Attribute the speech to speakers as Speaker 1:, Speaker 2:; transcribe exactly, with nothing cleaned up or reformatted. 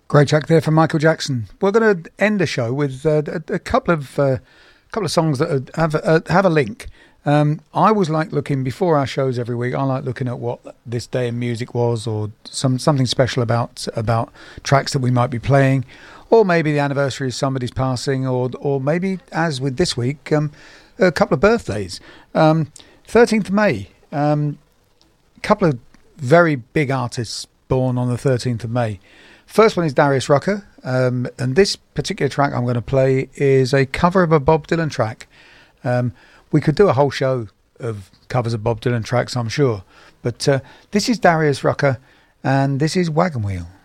Speaker 1: Great track there from Michael Jackson. We're going to end the show with uh, a, a couple of uh, couple of songs that have uh, have a link. Um, I always like looking before our shows every week. I like looking at what this day in music was, or some something special about about tracks that we might be playing, or maybe the anniversary of somebody's passing, or or maybe as with this week, um, a couple of birthdays. Um, thirteenth of May. Um, a couple of very big artists born on the thirteenth of May. First one is Darius Rucker, um, and this particular track I'm going to play is a cover of a Bob Dylan track. Um, we could do a whole show of covers of Bob Dylan tracks, I'm sure, but uh, this is Darius Rucker, and this is Wagon Wheel.